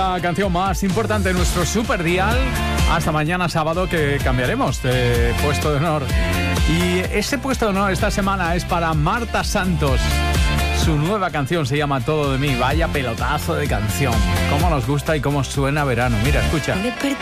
La canción más importante de nuestro Super Dial. Hasta mañana sábado, que cambiaremos de puesto de honor. Y ese puesto de honor esta semana es para Marta Santos. Su nueva canción se llama Todo de mí. Vaya pelotazo de canción. Cómo nos gusta y cómo suena verano. Mira, escucha.